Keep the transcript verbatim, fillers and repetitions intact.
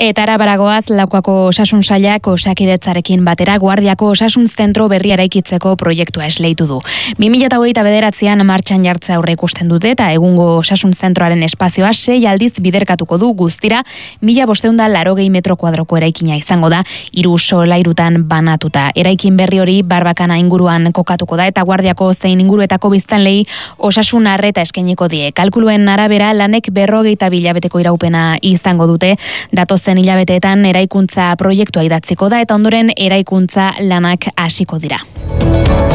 Eta arabaragoaz, Laukoako osasun sailak Osakidetzarekin batera Guardiako osasun zentro berria eraikitzeko proiektua esleitu du. bi mila hogeita bederatzian martxan jartzea aurre ikusten dute eta egungo osasun zentroaren espazioa sei aldiz biderkatuko du, guztira mila bostehun eta laurogei metro kuadroko eraikina izango da, hiru solairutan banatuta. Eraikin berri hori Barbakana inguruan kokatuko da eta Guardiako zein inguruetako biztanleei osasun arreta eskainiko die. Kalkuluen arabera lanek berrogeita bi hilabeteko iraupena izango dute. Datozen hilabeteetan eraikuntza proiektua idatziko da eta ondoren eraikuntza lanak hasiko dira.